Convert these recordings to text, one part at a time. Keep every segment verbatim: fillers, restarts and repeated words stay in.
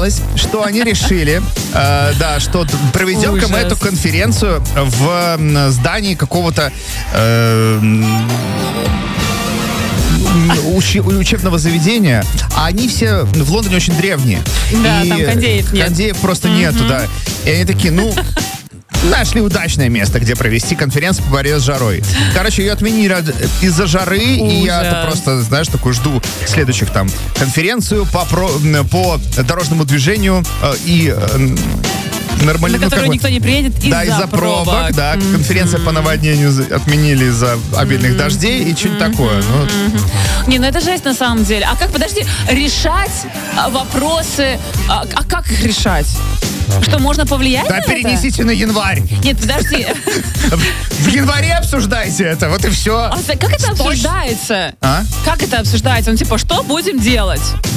оказалось, что они решили, э, да, что проведем-ка мы эту конференцию в э, здании какого-то э, уч- учебного заведения, а они все в Лондоне очень древние. Да, и там кондеев нет. Кондеев просто mm-hmm. нету, да. И они такие, ну... Нашли удачное место, где провести конференцию по борьбе с жарой. Короче, ее отменили из-за жары, Ужас. и я просто, знаешь, такой жду следующих там конференцию по, про, по дорожному движению э, и... Э, Нормально, на которую ну, никто не приедет из-за, да, из-за пробок. пробок да, mm-hmm. конференция по наводнению отменили из-за обильных mm-hmm. дождей и что-нибудь mm-hmm. такое. Ну. Mm-hmm. Не, ну это жесть на самом деле. А как, подожди, решать а, вопросы, а, а как их решать? Что, можно повлиять да на это? Да перенесите на январь. Нет, подожди. В январе обсуждайте это, вот и все. А как это обсуждается? А? Как это обсуждается? Ну, типа, что будем делать?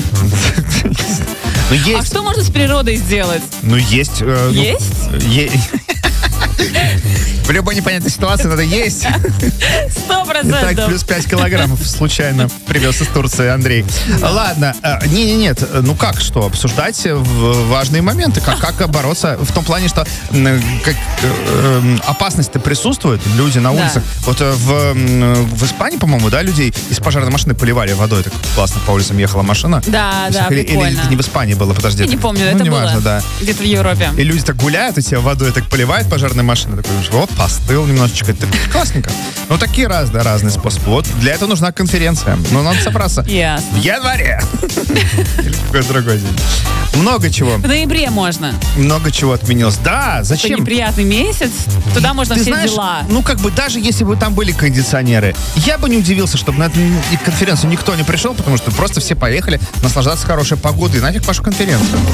Ну, есть. А что можно с природой сделать? Ну, есть. Э, есть? Ну, е- В любой непонятной ситуации надо есть. Сто процентов. Итак, плюс пять килограммов случайно привез из Турции Андрей. Да. Ладно. Не, не, нет. Ну как, что? Обсуждать важные моменты. Как, как бороться в том плане, что как, э, опасность-то присутствует. Люди на улицах. Да. Вот в, в Испании, по-моему, да, людей из пожарной машины поливали водой. Так классно по улицам ехала машина. Да, да, или, прикольно. Или это не в Испании было, подожди. Я не помню, ну, это не было важно, да. где-то в Европе. И люди так гуляют, и себя водой так поливают пожарной машиной. Такой, вот, постыл немножечко. Это классненько. Ну, такие разные, разные способы. Вот для этого нужна конференция. Но надо собраться Ясно. в январе. Или какой-то другой день. Много чего. В ноябре можно. Много чего отменилось. Да, зачем? Это неприятный месяц. Туда можно Ты все знаешь, дела. Ну, как бы, даже если бы там были кондиционеры, я бы не удивился, чтобы на эту конференцию никто не пришел, потому что просто все поехали наслаждаться хорошей погодой. И нафиг вашу конференцию.